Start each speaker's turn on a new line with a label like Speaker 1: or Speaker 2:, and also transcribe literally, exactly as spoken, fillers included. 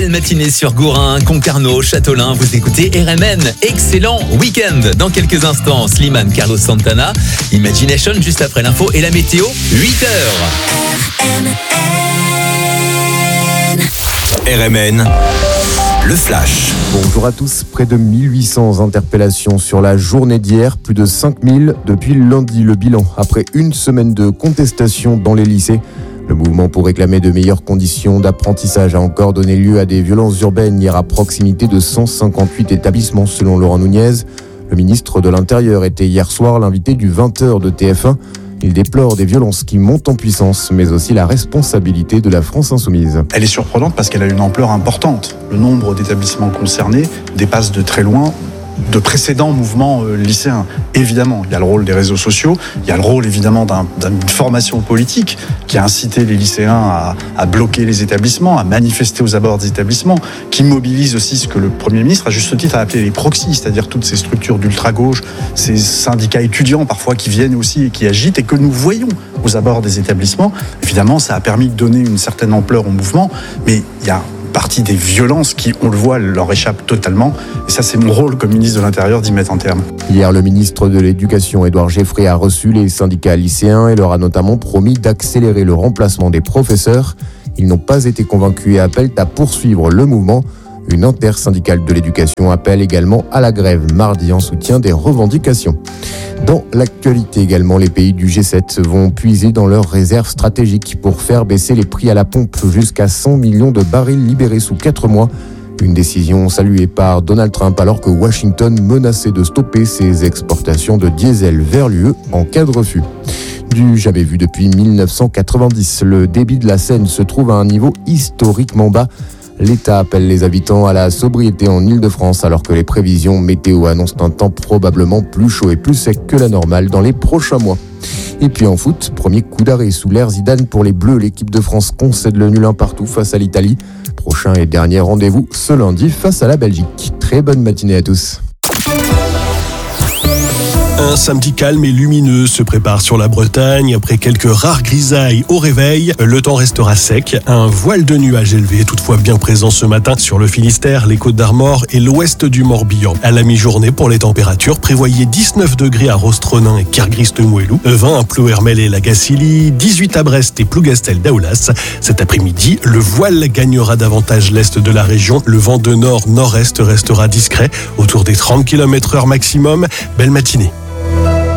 Speaker 1: belle matinée sur Gourin, Concarneau, Châteaulin. Vous écoutez R M N. Excellent week-end. Dans quelques instants, Slimane, Carlos Santana, Imagination, juste après l'info et la météo, huit heures.
Speaker 2: R M N, le flash.
Speaker 3: Bonjour à tous. Près de mille huit cents interpellations sur la journée d'hier, plus de cinq mille depuis lundi. Le bilan après une semaine de contestation dans les lycées. Le mouvement pour réclamer de meilleures conditions d'apprentissage a encore donné lieu à des violences urbaines hier à proximité de cent cinquante-huit établissements selon Laurent Nunez. Le ministre de l'Intérieur était hier soir l'invité du vingt heures de T F un. Il déplore des violences qui montent en puissance, mais aussi la responsabilité de la France insoumise.
Speaker 4: Elle est surprenante parce qu'elle a une ampleur importante. Le nombre d'établissements concernés dépasse de très loin de précédents mouvements euh, lycéens. Évidemment, il y a le rôle des réseaux sociaux, il y a le rôle évidemment d'un, d'une formation politique qui a incité les lycéens à, à bloquer les établissements, à manifester aux abords des établissements, qui mobilise aussi ce que le Premier ministre, à juste titre, a appelé les proxys, c'est-à-dire toutes ces structures d'ultra-gauche, ces syndicats étudiants parfois qui viennent aussi et qui agitent et que nous voyons aux abords des établissements. Évidemment, ça a permis de donner une certaine ampleur au mouvement, mais il y a partie des violences qui, on le voit, leur échappent totalement. Et ça, c'est mon rôle comme ministre de l'Intérieur d'y mettre un terme.
Speaker 3: Hier, le ministre de l'Éducation, Édouard Geoffrey, a reçu les syndicats lycéens et leur a notamment promis d'accélérer le remplacement des professeurs. Ils n'ont pas été convaincus et appellent à poursuivre le mouvement. Une intersyndicale de l'éducation appelle également à la grève mardi en soutien des revendications. Dans l'actualité également, les pays du G sept vont puiser dans leurs réserves stratégiques pour faire baisser les prix à la pompe jusqu'à cent millions de barils libérés sous quatre mois. Une décision saluée par Donald Trump alors que Washington menaçait de stopper ses exportations de diesel vers l'U E en cas de refus. Du jamais vu depuis mille neuf cent quatre-vingt-dix, le débit de la Seine se trouve à un niveau historiquement bas. L'État appelle les habitants à la sobriété en Île-de-France alors que les prévisions météo annoncent un temps probablement plus chaud et plus sec que la normale dans les prochains mois. Et puis en foot, premier coup d'arrêt sous l'ère Zidane pour les Bleus. L'équipe de France concède le nul un partout face à l'Italie. Prochain et dernier rendez-vous ce lundi face à la Belgique. Très bonne matinée à tous.
Speaker 5: Un samedi calme et lumineux se prépare sur la Bretagne. Après quelques rares grisailles au réveil, le temps restera sec. Un voile de nuages élevé est toutefois bien présent ce matin sur le Finistère, les Côtes-d'Armor et l'ouest du Morbihan. À la mi-journée, pour les températures, prévoyez dix-neuf degrés à Rostronin et Kergrist-Mouelou, vingt à Plouermel et Lagacilly, dix-huit à Brest et Plougastel-Daoulas. Cet après-midi, le voile gagnera davantage l'est de la région. Le vent de nord-nord-est restera discret, autour des trente kilomètres heure maximum. Belle matinée.